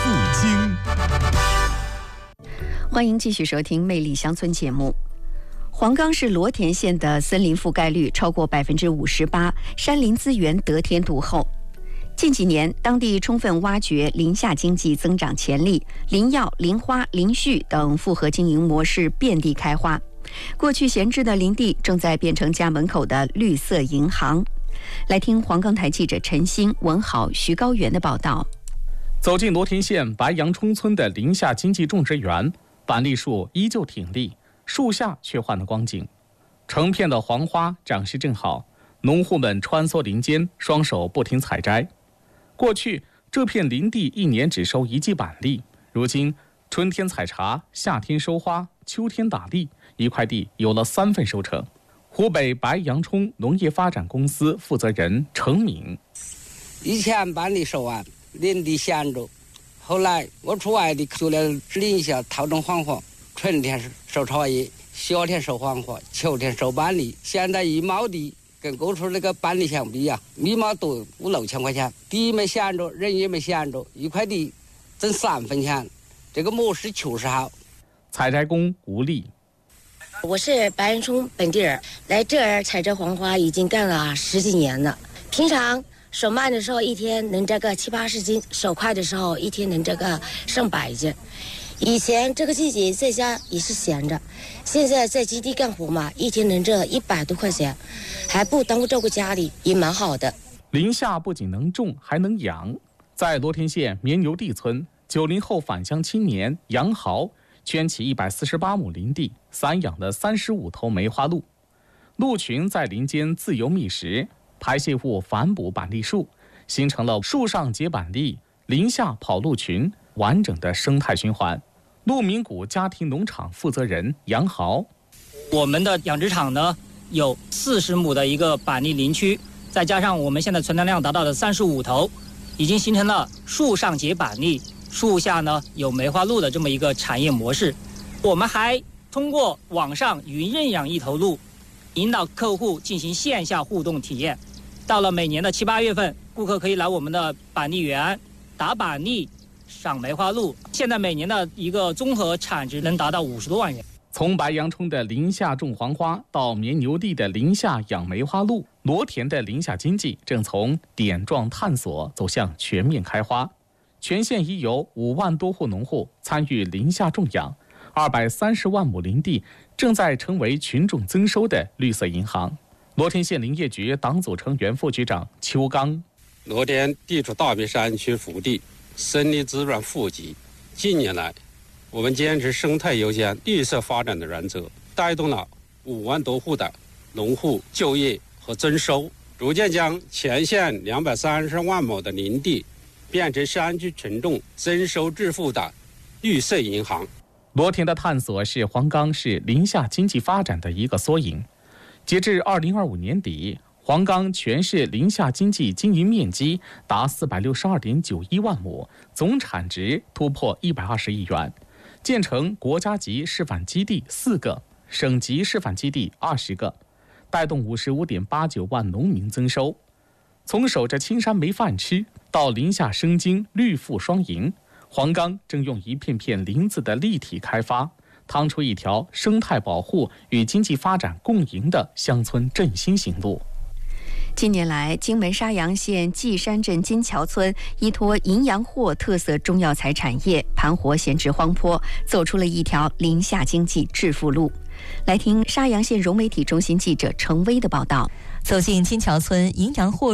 富京。 欢迎继续收听《魅力乡村》节目。黄冈市罗田县的森林覆盖率超过58%，山林资源得天独厚。近几年，当地充分挖掘林下经济增长潜力，林药、林花、林畜等复合经营模式遍地开花。过去闲置的林地正在变成家门口的绿色银行。来听黄冈台记者陈鑫、文豪、徐高原的报道。 走进罗田县白杨冲村的林下经济种植园，板栗树依旧挺立，树下却换了光景。成片的黄花长势正好，农户们穿梭林间，双手不停采摘。过去这片林地一年只收1季板栗，如今春天采茶，夏天收花，秋天打栗，一块地有了3份收成。湖北白杨冲农业发展公司负责人程敏： 以前板栗收完，林地闲着，后来我出外地做了林下套种黄花，春天收茶叶，夏天收黄花，秋天收板栗。现在1亩地跟过去那个板栗相比啊，1亩多5、6千块钱，地没闲着，人也没闲着，一块地挣3分钱，这个模式确实好。 采摘工吴丽： 我是白杨冲本地人，来这儿采摘黄花已经干了10几年了。平常手慢的时候一天能摘个7、80斤，手快的时候一天能摘个上100斤。以前这个季节在家也是闲着，现在在基地干活嘛，一天能挣100多块钱，还不耽误照顾家里，也蛮好的。 林下不仅能种还能养。在罗田县绵牛地村，90后返乡青年杨豪圈起148亩林地，散养了35头梅花鹿。鹿群在林间自由觅食，排泄物反哺板栗树，形成了树上结板栗，林下跑鹿群，完整的生态循环。鹿鸣谷家庭农场负责人杨豪： 我们的养殖场呢有40亩的一个板栗林区，再加上我们现在存栏量达到了35头，已经形成了树上结板栗，树下呢有梅花鹿的这么一个产业模式。我们还通过网上云认养1头鹿，引导客户进行线下互动体验。到了每年的7、8月份，顾客可以来我们的板栗园打板栗、赏梅花鹿。现在每年的一个综合产值能达到50多万元。 从白杨冲的林下种黄花到绵牛地的林下养梅花鹿，罗田的林下经济正从点状探索走向全面开花。全县已有5万多户农户参与林下种养，230万亩林地正在成为群众增收的绿色银行。罗田县林业局党组成员副局长邱刚： 罗田地处大别山区腹地，森林资源富集。近年来，我们坚持生态优先、绿色发展的原则，带动了5万多户的农户就业和增收，逐渐将全县230万亩的林地变成山区群众增收致富的绿色银行。 罗田的探索是黄冈市林下经济发展的一个缩影。截至2025年底，黄冈全市林下经济经营面积达462.91万亩，总产值突破120亿元，建成国家级示范基地4个，省级示范基地20个，带动55.89万农民增收。从守着青山没饭吃到林下生津绿富双赢，黄冈正用一片片林子的立体开发，趟出一条生态保护与经济发展共赢的乡村振兴行路。 近年来，荆门沙洋县稷山镇金桥村依托银阳货特色中药材产业，盘活闲置荒坡，走出了一条林下经济致富路。来听沙洋县融媒体中心记者程威的报道。 走进金桥村银阳货